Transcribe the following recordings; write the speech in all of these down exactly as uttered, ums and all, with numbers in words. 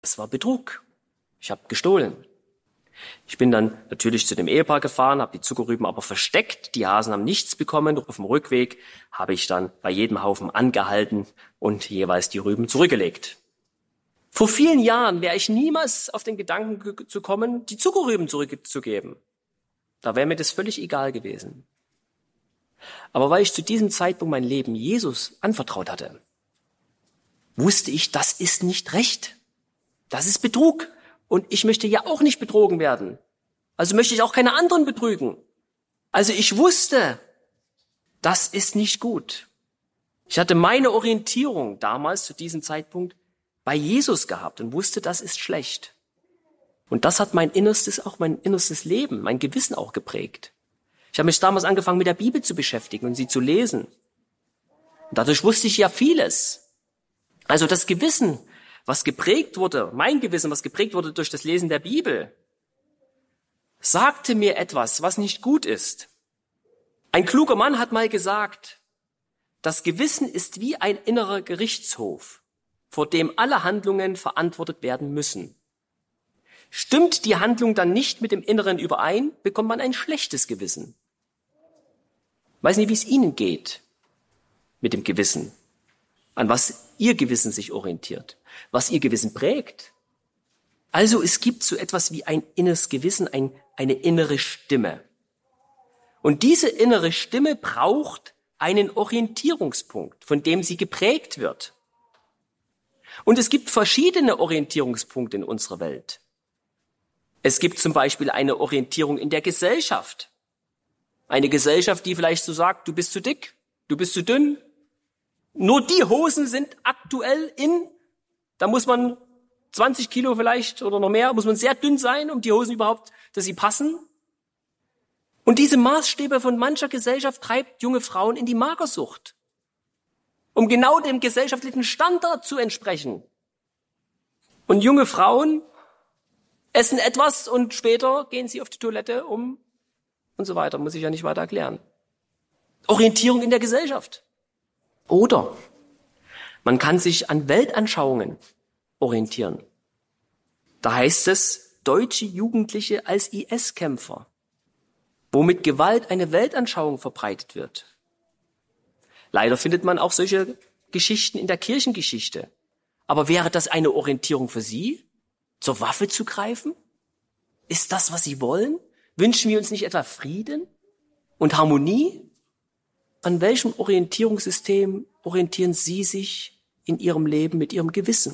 Das war Betrug. Ich habe gestohlen. Ich bin dann natürlich zu dem Ehepaar gefahren, habe die Zuckerrüben aber versteckt. Die Hasen haben nichts bekommen. Auf dem Rückweg habe ich dann bei jedem Haufen angehalten und jeweils die Rüben zurückgelegt. Vor vielen Jahren wäre ich niemals auf den Gedanken zu kommen, die Zuckerrüben zurückzugeben. Da wäre mir das völlig egal gewesen. Aber weil ich zu diesem Zeitpunkt mein Leben Jesus anvertraut hatte, wusste ich, das ist nicht recht. Das ist Betrug. Und ich möchte ja auch nicht betrogen werden. Also möchte ich auch keine anderen betrügen. Also ich wusste, das ist nicht gut. Ich hatte meine Orientierung damals zu diesem Zeitpunkt bei Jesus gehabt und wusste, das ist schlecht. Und das hat mein Innerstes, auch mein innerstes Leben, mein Gewissen auch geprägt. Ich habe mich damals angefangen, mit der Bibel zu beschäftigen und sie zu lesen. Und dadurch wusste ich ja vieles. Also das Gewissen, was geprägt wurde, mein Gewissen, was geprägt wurde durch das Lesen der Bibel, sagte mir etwas, was nicht gut ist. Ein kluger Mann hat mal gesagt, das Gewissen ist wie ein innerer Gerichtshof, vor dem alle Handlungen verantwortet werden müssen. Stimmt die Handlung dann nicht mit dem Inneren überein, bekommt man ein schlechtes Gewissen. Ich weiß nicht, wie es Ihnen geht mit dem Gewissen, an was Ihr Gewissen sich orientiert, was Ihr Gewissen prägt. Also es gibt so etwas wie ein inneres Gewissen, ein, eine innere Stimme. Und diese innere Stimme braucht einen Orientierungspunkt, von dem sie geprägt wird. Und es gibt verschiedene Orientierungspunkte in unserer Welt. Es gibt zum Beispiel eine Orientierung in der Gesellschaft. Eine Gesellschaft, die vielleicht so sagt, du bist zu dick, du bist zu dünn. Nur die Hosen sind aktuell in, da muss man zwanzig Kilo vielleicht oder noch mehr, muss man sehr dünn sein, um die Hosen überhaupt, dass sie passen. Und diese Maßstäbe von mancher Gesellschaft treibt junge Frauen in die Magersucht, um genau dem gesellschaftlichen Standard zu entsprechen. Und junge Frauen essen etwas und später gehen sie auf die Toilette um und so weiter, muss ich ja nicht weiter erklären. Orientierung in der Gesellschaft. Oder man kann sich an Weltanschauungen orientieren. Da heißt es, deutsche Jugendliche als I S-Kämpfer, wo mit Gewalt eine Weltanschauung verbreitet wird. Leider findet man auch solche Geschichten in der Kirchengeschichte. Aber wäre das eine Orientierung für Sie, zur Waffe zu greifen? Ist das, was Sie wollen? Wünschen wir uns nicht etwa Frieden und Harmonie? An welchem Orientierungssystem orientieren Sie sich in Ihrem Leben mit Ihrem Gewissen?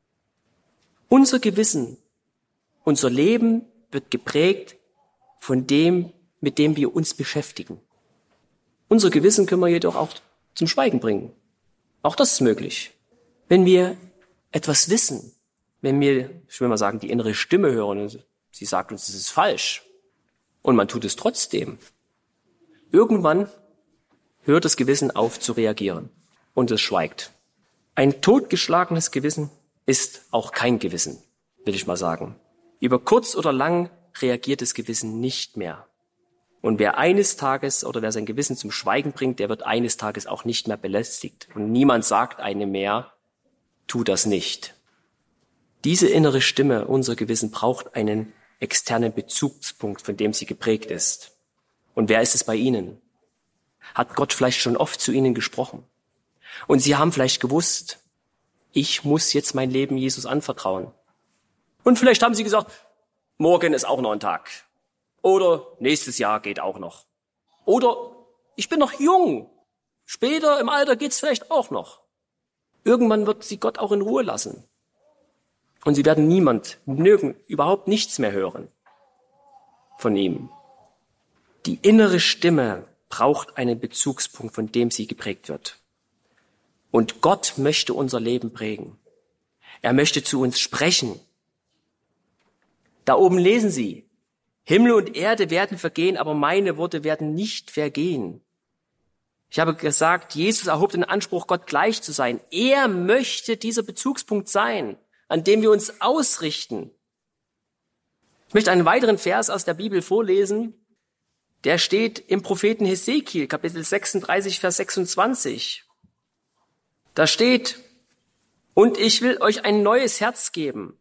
Unser Gewissen, unser Leben wird geprägt von dem, mit dem wir uns beschäftigen. Unser Gewissen können wir jedoch auch zum Schweigen bringen. Auch das ist möglich. Wenn wir etwas wissen, wenn wir, ich will mal sagen, die innere Stimme hören und sie sagt uns, das ist falsch und man tut es trotzdem, irgendwann hört das Gewissen auf zu reagieren und es schweigt. Ein totgeschlagenes Gewissen ist auch kein Gewissen, will ich mal sagen. Über kurz oder lang reagiert das Gewissen nicht mehr. Und wer eines Tages oder wer sein Gewissen zum Schweigen bringt, der wird eines Tages auch nicht mehr belästigt. Und niemand sagt einem mehr, tu das nicht. Diese innere Stimme, unser Gewissen, braucht einen externen Bezugspunkt, von dem sie geprägt ist. Und wer ist es bei Ihnen? Hat Gott vielleicht schon oft zu Ihnen gesprochen? Und Sie haben vielleicht gewusst, ich muss jetzt mein Leben Jesus anvertrauen. Und vielleicht haben Sie gesagt, morgen ist auch noch ein Tag. Oder nächstes Jahr geht auch noch. Oder ich bin noch jung. Später im Alter geht's vielleicht auch noch. Irgendwann wird Sie Gott auch in Ruhe lassen. Und Sie werden niemand, nirgend, überhaupt nichts mehr hören von ihm. Die innere Stimme braucht einen Bezugspunkt, von dem sie geprägt wird. Und Gott möchte unser Leben prägen. Er möchte zu uns sprechen. Da oben lesen Sie, Himmel und Erde werden vergehen, aber meine Worte werden nicht vergehen. Ich habe gesagt, Jesus erhob den Anspruch, Gott gleich zu sein. Er möchte dieser Bezugspunkt sein, an dem wir uns ausrichten. Ich möchte einen weiteren Vers aus der Bibel vorlesen. Der steht im Propheten Hesekiel, Kapitel sechsunddreißig, Vers sechsundzwanzig. Da steht, und ich will euch ein neues Herz geben